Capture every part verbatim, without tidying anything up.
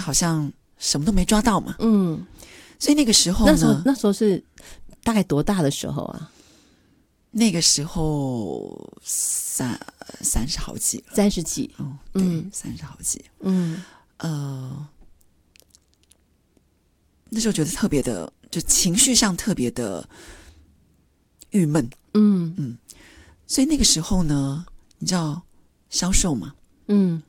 好像什么都没抓到嘛。 嗯， 所以那个时候呢， 那时候那时候是大概多大的时候啊？ 那个时候三三十好几了， 三十几。 哦，对， 嗯三十好几。 嗯呃，那时候觉得特别的，就情绪上特别的郁闷。 嗯嗯，所以那个时候呢，你知道销售嘛？ 嗯，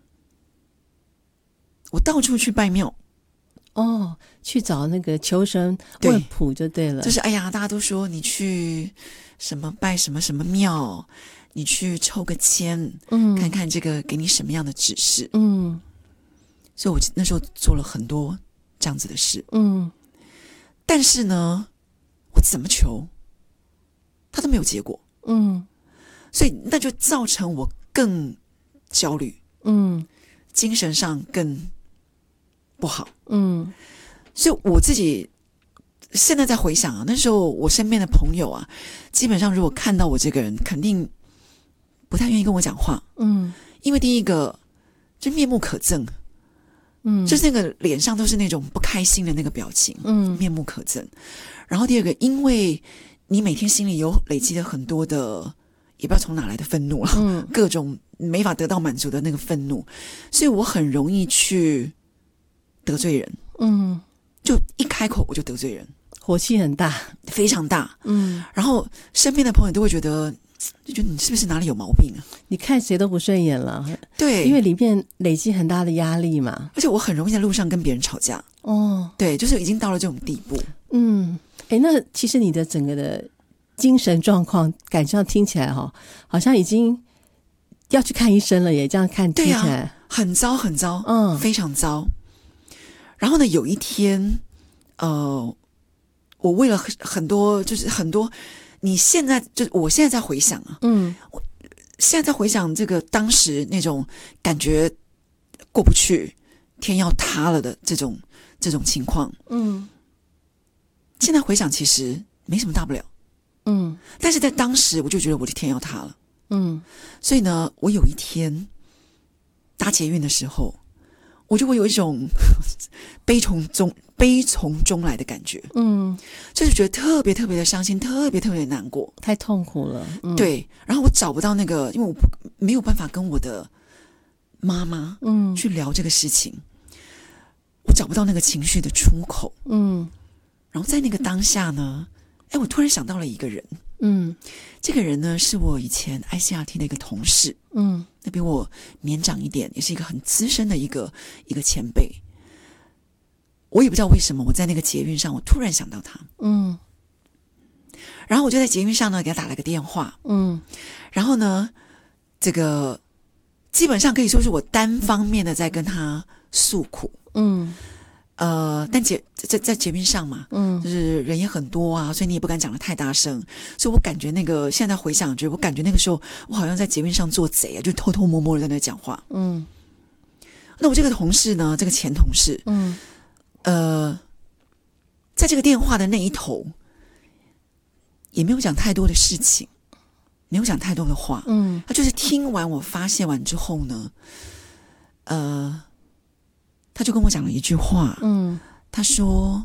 我到处去拜庙。 哦，去找那个求神对问卜就对了。 就是哎呀，大家都说你去什么拜什么什么庙，你去抽个签， 嗯， 看看这个给你什么样的指示。 嗯所以我那时候做了很多这样子的事。 嗯但是呢，我怎么求，它都没有结果。 嗯所以那就造成我更焦虑， 嗯精神上更不好。 嗯所以我自己现在在回想啊，那时候我身边的朋友啊，基本上如果看到我这个人，肯定不太愿意跟我讲话。 嗯因为第一个就面目可憎， 嗯， 就是那个脸上都是那种不开心的那个表情， 嗯面目可憎。然后第二个，因为你每天心里有累积了很多的，也不知道从哪来的愤怒了， 嗯各种没法得到满足的那个愤怒，所以我很容易去得罪人。 嗯， 就一开口我就得罪人， 火气很大。 非常大。 嗯， 然后身边的朋友都会觉得，就觉得你是不是哪里有毛病啊？ 你看谁都不顺眼了。 对， 因为里面累积很大的压力嘛。 而且我很容易在路上跟别人吵架。 哦， 对，就是已经到了这种地步。 嗯，哎，那其实你的整个的精神状况，感上听起来哈、哦，好像已经要去看医生了耶。这样看听对起来， 啊，很糟很糟， 嗯， 非常糟。然后呢，有一天，呃，我为了很很多，就是很多，你现在就是我现在在回想啊， 嗯现在在回想这个当时那种感觉过不去，天要塌了的这种这种情况， 嗯现在回想其实没什么大不了。 嗯但是在当时我就觉得我的天要塌了。 嗯所以呢，我有一天搭捷运的时候，我就会有一种悲从中悲从中来的感觉， 嗯， 就是觉得特别特别的伤心，特别特别的难过。 太痛苦了。嗯、， 对，然后我找不到那个，因为我不没有办法跟我的妈妈嗯去聊这个事情，我找不到那个情绪的出口。 嗯然后在那个当下呢，哎，我突然想到了一个人， 嗯这个人呢是我以前 I C R T 的一个同事。 嗯那比我年长一点，也是一个很资深的一个一个前辈。我也不知道为什么，我在那个捷运上，我突然想到他， 嗯然后我就在捷运上呢给他打了个电话， 嗯然后呢，这个基本上可以说是我单方面的在跟他诉苦。 嗯呃，但捷在在捷运上嘛， 嗯就是人也很多啊，所以你也不敢讲得太大声，所以我感觉那个现在回想，觉得我感觉那个时候我好像在捷运上做贼啊，就偷偷摸摸的在那讲话。 嗯那我这个同事呢，这个前同事， 嗯呃，在这个电话的那一头，也没有讲太多的事情，没有讲太多的话， 嗯他就是听完我发泄完之后呢，呃，他就跟我讲了一句话， 嗯他说：“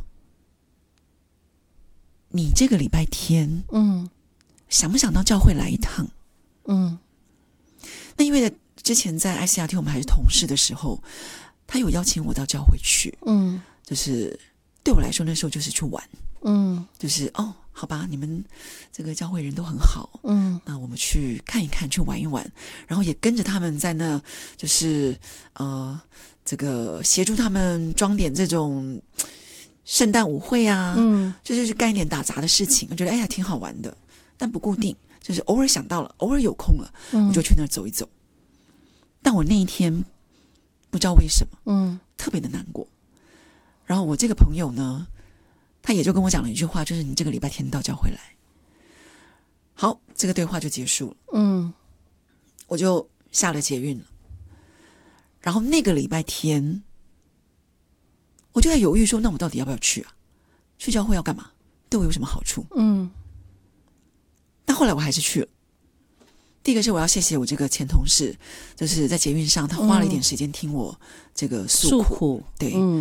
你这个礼拜天嗯想不想到教会来一趟？” 嗯那因为之前在 I C R T 我们还是同事的时候，他有邀请我到教会去， 嗯就是对我来说那时候就是去玩， 嗯就是哦，好吧，你们这个教会人都很好， 嗯那我们去看一看，去玩一玩，然后也跟着他们在那，就是呃，这个协助他们装点这种圣诞舞会啊， 嗯就是去干一点打杂的事情，我觉得哎呀挺好玩的，但不固定，就是偶尔想到了，偶尔有空了， 嗯我就去那儿走一走。但我那一天不知道为什么嗯特别的难过，然后我这个朋友呢，他也就跟我讲了一句话，就是你这个礼拜天到教会来。好，这个对话就结束了， 嗯我就下了捷运了。然后那个礼拜天，我就在犹豫说，那我到底要不要去啊？去教会要干嘛？对我有什么好处？ 嗯但后来我还是去了。第一个是我要谢谢我这个前同事，就是在捷运上，他花了一点时间听我这个诉苦， 诉苦。 对， 嗯